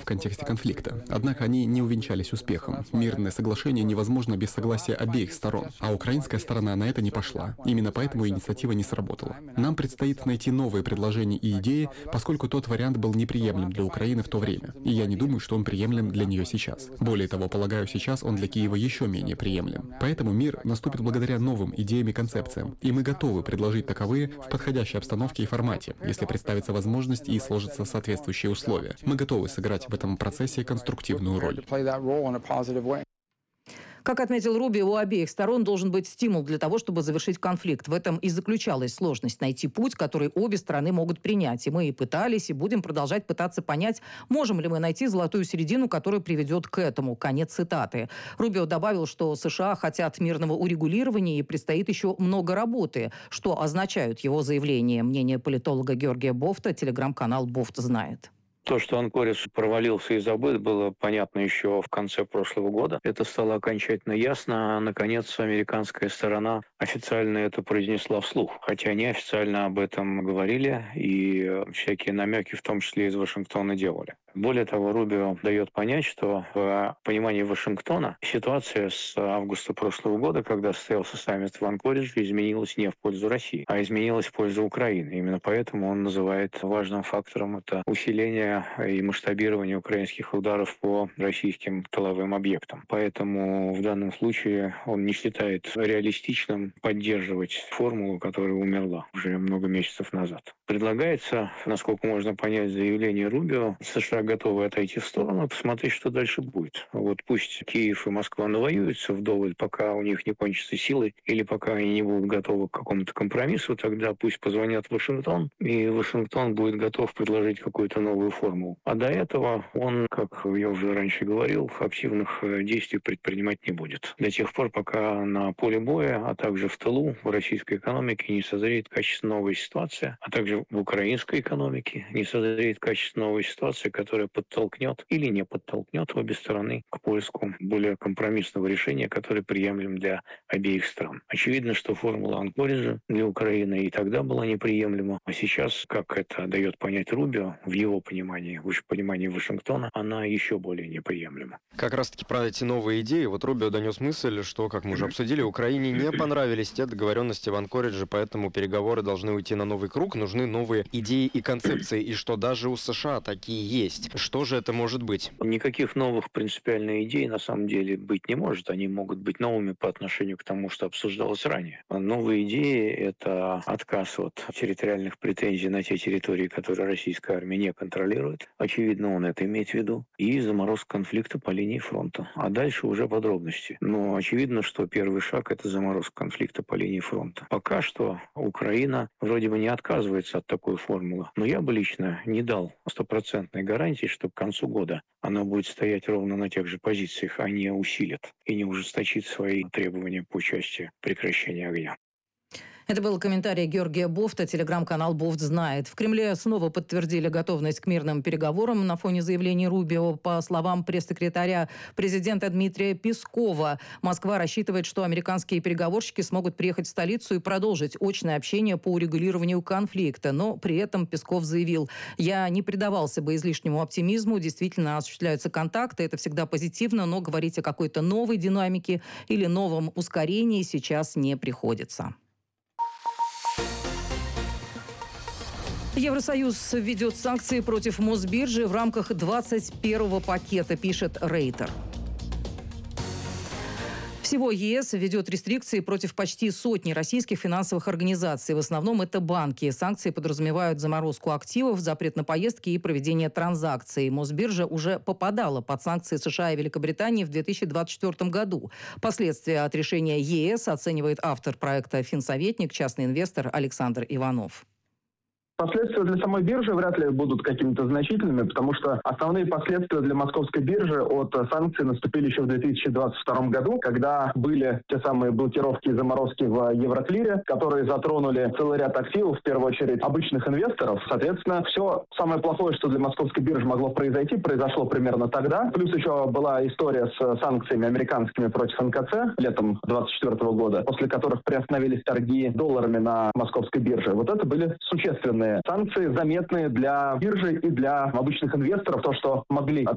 контексте конфликта. Однако они не увенчались успехом. Мирное соглашение невозможно без согласия обеих сторон, а украинская сторона на это не пошла. Именно поэтому инициатива не сработала. Нам предстоит найти новые предложения и идеи, поскольку тот вариант был неприемлем для Украины в то время. И я не думаю, что он приемлем для нее сейчас. Более того, полагаю, сейчас он для Киева еще менее приемлем. Поэтому мир наступит благодаря новым идеям и концепциям. И мы готовы предложить таковые в подходящей обстановке и формате, если представится возможность и сложатся соответствующие условия. Мы готовы сыграть в этом процессе конструктивную роль. Как отметил Рубио, у обеих сторон должен быть стимул для того, чтобы завершить конфликт. В этом и заключалась сложность – найти путь, который обе стороны могут принять. И мы и пытались, и будем продолжать пытаться понять, можем ли мы найти золотую середину, которая приведет к этому. Конец цитаты. Рубио добавил, что США хотят мирного урегулирования и предстоит еще много работы. Что означают его заявления? Мнение политолога Георгия Бофта, телеграм-канал «Бофт знает». То, что Анкоридж провалился и забыт, было понятно еще в конце прошлого года. Это стало окончательно ясно. Наконец, американская сторона официально это произнесла вслух. Хотя неофициально об этом говорили и всякие намеки, в том числе из Вашингтона, делали. Более того, Рубио дает понять, что в понимании Вашингтона ситуация с августа прошлого года, когда состоялся саммит в Анкоридже, изменилась не в пользу России, а изменилась в пользу Украины. Именно поэтому он называет важным фактором это усиление и масштабирование украинских ударов по российским тыловым объектам. Поэтому в данном случае он не считает реалистичным поддерживать формулу, которая умерла уже много месяцев назад. Предлагается, насколько можно понять заявление Рубио, США готовы отойти в сторону и посмотреть, что дальше будет. Вот пусть Киев и Москва навоюются вдоволь, пока у них не кончатся силы, или пока они не будут готовы к какому-то компромиссу, тогда пусть позвонят в Вашингтон, и Вашингтон будет готов предложить какую-то новую формулу. А до этого он, как я уже раньше говорил, активных действий предпринимать не будет. До тех пор, пока на поле боя, а также в тылу в российской экономике не созреет качественно новая ситуация, а также в украинской экономике не созреет качественно новая ситуация, которая подтолкнет или не подтолкнет обе стороны к поиску более компромиссного решения, которое приемлем для обеих стран. Очевидно, что формула Анкориджа для Украины и тогда была неприемлема, а сейчас, как это дает понять Рубио, в его понимании, в понимании Вашингтона, она еще более неприемлема. Как раз-таки про эти новые идеи, вот Рубио донес мысль, что, как мы уже обсудили, Украине не понравились те договоренности в Анкоридже, поэтому переговоры должны уйти на новый круг, нужны новые идеи и концепции, и что даже у США такие есть. Что же это может быть? Никаких новых принципиальных идей на самом деле быть не может. Они могут быть новыми по отношению к тому, что обсуждалось ранее. Новые идеи – это отказ от территориальных претензий на те территории, которые российская армия не контролирует. Очевидно, он это имеет в виду. И заморозка конфликта по линии фронта. А дальше уже подробности. Но очевидно, что первый шаг – это заморозка конфликта по линии фронта. Пока что Украина вроде бы не отказывается от такой формулы. Но я бы лично не дал стопроцентной гарантии, что к концу года она будет стоять ровно на тех же позициях, а не усилит и не ужесточит свои требования по части прекращения огня. Это был комментарий Георгия Бофта, телеграм-канал «Бофт знает». В Кремле снова подтвердили готовность к мирным переговорам на фоне заявлений Рубио. По словам пресс-секретаря президента Дмитрия Пескова, Москва рассчитывает, что американские переговорщики смогут приехать в столицу и продолжить очное общение по урегулированию конфликта. Но при этом Песков заявил: «Я не предавался бы излишнему оптимизму. Действительно осуществляются контакты. Это всегда позитивно, но говорить о какой-то новой динамике или новом ускорении сейчас не приходится». Евросоюз введет санкции против Мосбиржи в рамках 21-го пакета, пишет Рейтер. Всего ЕС введет рестрикции против почти сотни российских финансовых организаций. В основном это банки. Санкции подразумевают заморозку активов, запрет на поездки и проведение транзакций. Мосбиржа уже попадала под санкции США и Великобритании в 2024 году. Последствия от решения ЕС оценивает автор проекта «Финсоветник», частный инвестор Александр Иванов. Последствия для самой биржи вряд ли будут какими-то значительными, потому что основные последствия для московской биржи от санкций наступили еще в 2022 году, когда были те самые блокировки и заморозки в Евроклире, которые затронули целый ряд активов, в первую очередь обычных инвесторов. Соответственно, все самое плохое, что для московской биржи могло произойти, произошло примерно тогда. Плюс еще была история с санкциями американскими против НКЦ летом 2024 года, после которых приостановились торги долларами на московской бирже. Вот это были существенные санкции, заметные для биржи и для обычных инвесторов, то, что могли